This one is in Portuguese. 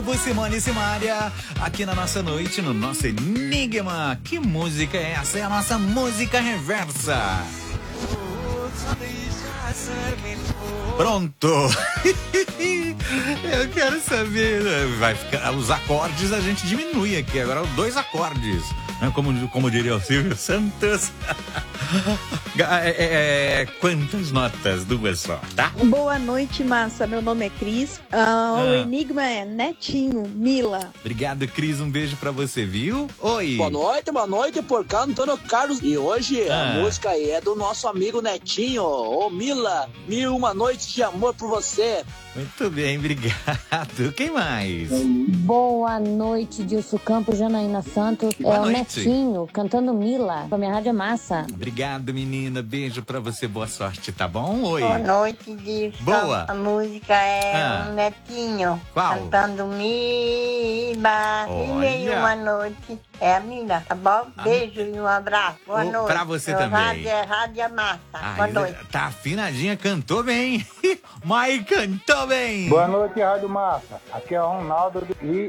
Simone e Simária, aqui na nossa noite, no nosso Enigma. Que música é essa? É a nossa música reversa. Pronto. Eu quero saber. Vai ficar, os acordes a gente diminui aqui. Agora 2 acordes. Como diria o Silvio Santos. Quantas notas? 2 só, tá? Boa noite, massa. Meu nome é Cris. O enigma é Netinho, Mila. Obrigado, Cris. Um beijo pra você, viu? Oi. Boa noite, por cá, Antônio Carlos. E hoje a música aí é do nosso amigo Netinho. Ô, Mila, 1001 noites de amor por você. Muito bem, obrigado. Quem mais? Boa noite, Dilson Campos, Janaína Santos. Boa noite. O Netinho, cantando Mila, pra minha rádio massa. Obrigado, menina. Beijo pra você, boa sorte, tá bom? Oi. Boa noite, Dilson. Boa. A música é o Netinho. Qual? Cantando Mila. E uma noite. É a Mila, tá bom? Beijo e um abraço. Boa noite. Pra você também. Rádio Massa. Boa noite. Tá afinadinha, cantou bem. Mas cantou bem. Boa noite, Rádio Massa. Aqui é o Ronaldo e